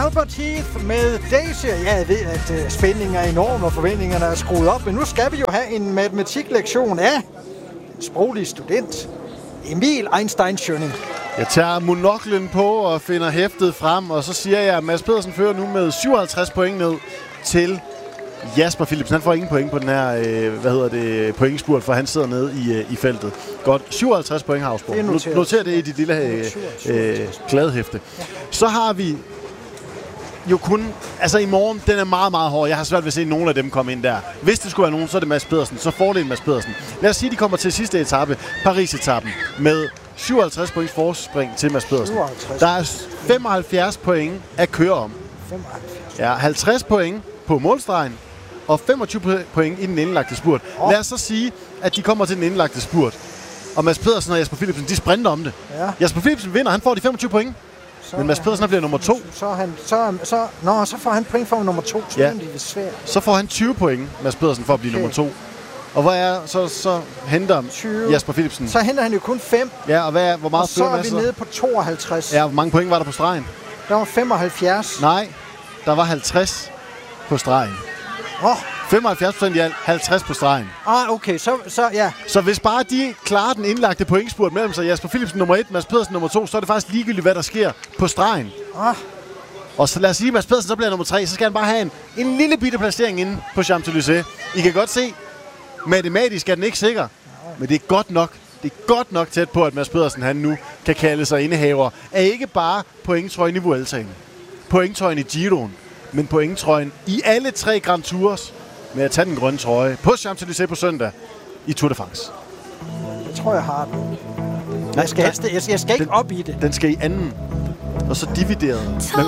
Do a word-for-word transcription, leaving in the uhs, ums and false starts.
Albert Heath med Daisy. Ja, jeg ved, at uh, spændingen er enorm, og forventningerne er skruet op. Men nu skal vi jo have en matematiklektion af en sproglig student, Emil Einstein Schønning. Jeg tager monoklen på og finder hæftet frem, og så siger jeg, at Mads Pedersen fører nu med syvoghalvtreds point ned til Jasper Philipsen. Han får ingen point på den her, øh, hvad hedder det, pointspurt, for han sidder nede i, øh, i feltet. Godt, syvoghalvtreds point har Havsborg. Noter, noter det i dit lille øh, øh, kladehæfte. Ja. Så har vi jo kun, altså i morgen, den er meget, meget hård. Jeg har svært ved at se nogen af dem komme ind der. Hvis det skulle være nogen, så er det Mads Pedersen. Så fordelen Mads Pedersen. Lad os sige, at de kommer til sidste etape, Paris-etappen, med syvoghalvtreds points forspring til Mads Pedersen. syvoghalvtreds. Der er femoghalvfjerds point at køre om. femoghalvfjerds. Ja, halvtreds point på målstregen, og femogtyve point i den indlagte spurt. Oh. Lad os så sige, at de kommer til den indlagte spurt. Og Mads Pedersen og Jasper Philipsen, de sprinter om det. Ja. Jasper Philipsen vinder, han får de femogtyve point. Så men Mads Pedersen bliver nummer to. Så, han, så, så, nå, så får han point for nummer to. Så, ja. Det er svært. Så får han tyve point, Mads Pedersen, for at blive okay. nummer to. Og hvad er, så, så henter tyve. Jasper Philipsen. Så henter han jo kun fem. Ja, og hvad er, hvor meget og så er vi nede på tooghalvtreds. Ja, hvor mange point var der på stregen? Der var femoghalvfjerds. Nej, der var halvtreds på stregen. Oh. femoghalvfjerds procent i alt, halvtreds på stregen. Ah, okay, så, så ja. Så hvis bare de klarer den indlagte pointspurt mellem sig, Jasper Philipsen nummer et, Mads Pedersen nummer to, så er det faktisk ligegyldigt, hvad der sker på stregen. Ah. Og så lad os sige, at Mads Pedersen så bliver nummer tre, så skal han bare have en, en lille bitte placering inde på Champs-Élysées. I kan godt se, matematisk er den ikke sikker, men det er godt nok. Det er godt nok tæt på, at Mads Pedersen han nu kan kalde sig indehaver af ikke bare pointtrøjen i Vueltaen, pointtrøjen i Giroen, men pointtrøjen i alle tre Grand Tours med at tage den grønne trøje på Champs-Élysées på søndag i Tour de France. Jeg tror, jeg har den. Jeg skal, helst, jeg skal, jeg skal ikke den, op i det. Den skal i anden, og så divideret.